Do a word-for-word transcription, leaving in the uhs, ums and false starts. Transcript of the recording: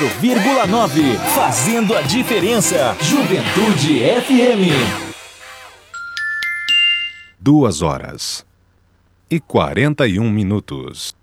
vírgula nove, fazendo a diferença. Juventude F M. Duas horas e quarenta e um minutos.